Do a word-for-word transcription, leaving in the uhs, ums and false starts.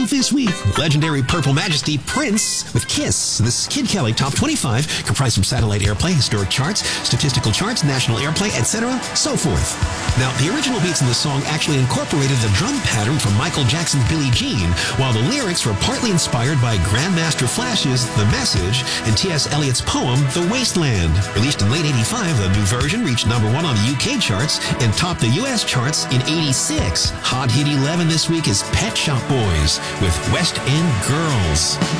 This week, legendary Purple Majesty Prince with Kiss. This Kid Kelly Top twenty-five, comprised from satellite airplay, historic charts, statistical charts, national airplay, et cetera, so forth. Now, the original beats in the song actually incorporated the drum pattern from Michael Jackson's Billie Jean, while the lyrics were partly inspired by Grandmaster Flash's The Message and T S Eliot's poem The Wasteland. Released in late eighty-five, the new version reached number one on the U K charts and topped the U S charts in eighty-six. Hot Hit eleven this week is Pet Shop Boys with West End Girls.